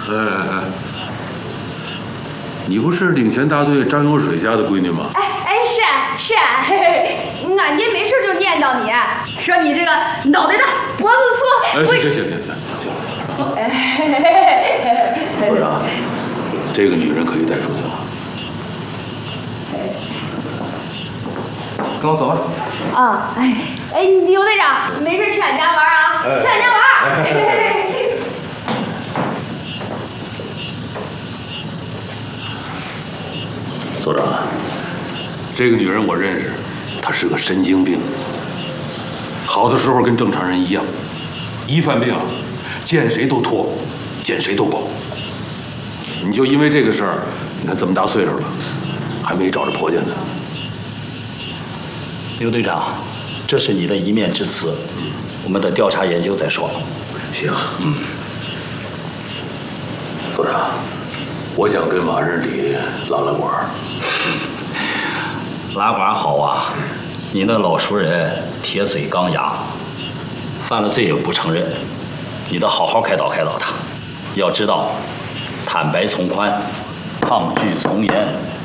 哎，你不是领钱大队张有水家的闺女吗？ 是啊，俺爹没事就念叨你，说你这个脑袋大脖子粗。 哎，行。部长，这个女人可以带出去了。 跟我走吧。 啊，刘队长，没事去俺家玩啊，去俺家玩。 所长，这个女人我认识，她是个神经病。好的时候跟正常人一样，一犯病见谁都拖，见谁都抱。你就因为这个事儿，你看这么大岁数了，还没找着婆家呢。 刘队长，这是你的一面之词，我们的调查研究再说。 行。所长，我想跟马日里拉拉呱。 拉呱好啊，你那老熟人铁嘴钢牙，犯了罪也不承认，你得好好开导开导他。要知道，坦白从宽，抗拒从严，